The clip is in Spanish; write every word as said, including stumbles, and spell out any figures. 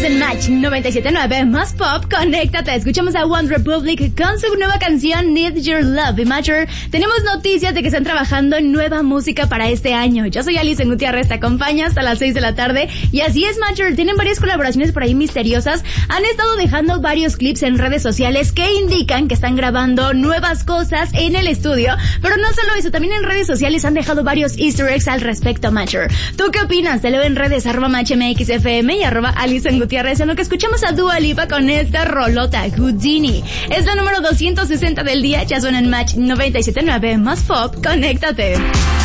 en Match noventa y siete punto nueve, más pop, conéctate. Escuchamos a One Republic con su nueva canción Need Your Love. Y Matcher, tenemos noticias de que están trabajando en nueva música para este año. Yo soy Alison Gutiérrez, te acompaña hasta las seis de la tarde. Y así es, Matcher, tienen varias colaboraciones por ahí misteriosas. Han estado dejando varios clips en redes sociales que indican que están grabando nuevas cosas en el estudio. Pero no solo eso, también en redes sociales han dejado varios easter eggs al respecto, Matcher. ¿Tú qué opinas? Te leo en redes, arroba matchmxfm y arroba Alison Gutiérrez, en lo que escuchamos a Dua Lipa con esta rolota, Houdini. Es la número doscientos sesenta del día, ya suena en Match noventa y siete punto nueve, más pop, conéctate.